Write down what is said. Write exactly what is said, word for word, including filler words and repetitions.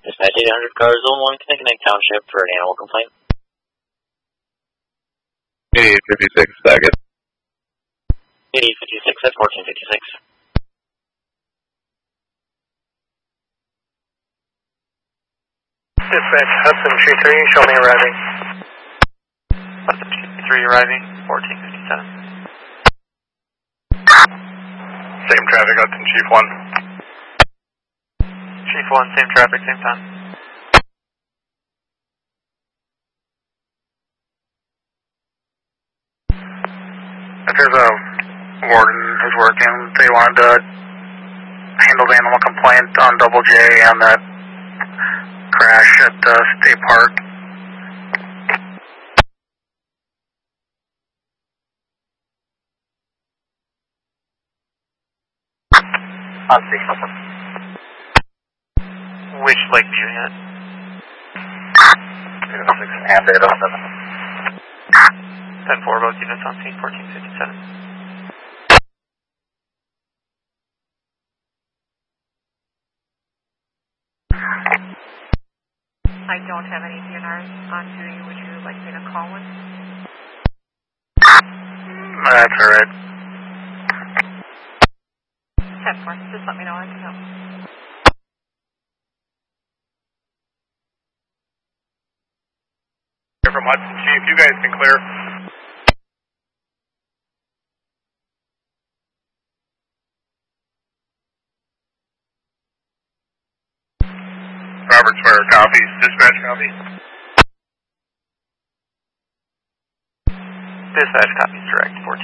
Dispatch eight hundred car zone one, Connecticut Township for an animal complaint. eighty-eight fifty-six, Daggett. eighty-eight fifty-six at fourteen fifty-six. Dispatch Hudson Tree three, show me arriving. Hudson Tree three arriving, fourteen fifty-seven. Same traffic, Hudson Chief one. Chief one, same traffic, same time. If there's a warden who's working, they wanted to handle the animal complaint on Double J on that crash at uh, State Park. On six. Which Lakeview unit? eight oh six and eight oh seven. ten four, both units on scene, fourteen fifty-seven. I don't have any D N Rs on duty. Would you like me to call one? That's alright. ten four, just let me know. I can help. From Hudson Chief, you guys can clear. Robert Swear copies, dispatch copy. Dispatch copies direct, fourteen